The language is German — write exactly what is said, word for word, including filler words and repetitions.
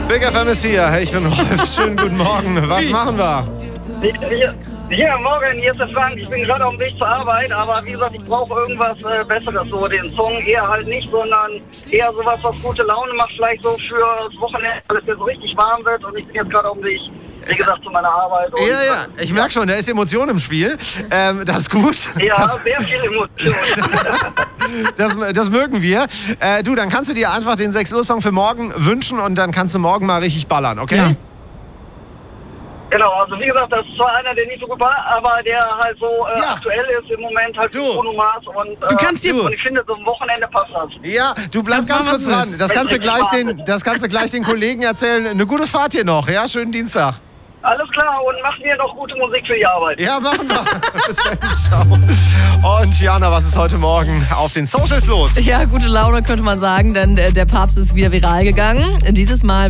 Big F M ist hier. Ich bin Rolf. Schönen guten Morgen. Was machen wir? Ja, ja, morgen, hier ist der Frank. Ich bin gerade auf dem Weg zur Arbeit, aber wie gesagt, ich brauche irgendwas äh, Besseres. So den Song eher halt nicht, sondern eher sowas, was gute Laune macht, vielleicht so für das Wochenende, weil es jetzt so richtig warm wird und ich bin jetzt gerade auf dem Weg, wie gesagt, zu meiner Arbeit. Und, Ja, ja, ich merke schon, da ist Emotion im Spiel. Ähm, das ist gut. Ja, das, sehr viel Emotion. das, das mögen wir. Äh, du, dann kannst du dir einfach den sechs Uhr Song für morgen wünschen und dann kannst du morgen mal richtig ballern, okay? Ja. Genau, also wie gesagt, das ist zwar einer, der nicht so gut war, aber der halt so äh, Ja. aktuell ist im Moment halt Du. Bruno Mars und, äh, Du kannst dir- und ich finde, so am Wochenende passt das. Ja, du bleib Kannst ganz machen, kurz was du dran. willst. Das kannst, du Wenn es gleich richtig den, warm ist. das kannst du gleich den Kollegen erzählen. Eine gute Fahrt hier noch, ja? Schönen Dienstag. Alles klar und macht mir noch gute Musik für die Arbeit. Ja, machen wir. Bis dann, ciao. Und Jana, was ist heute Morgen auf den Socials los? Ja, gute Laune könnte man sagen, denn äh, der Papst ist wieder viral gegangen. Dieses Mal